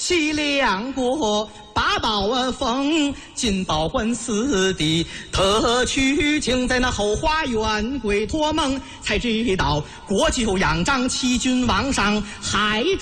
齐梁国。八宝峰进保官司的特区，竟在那后花园跪托梦，才知道国舅仰仗欺君王上，还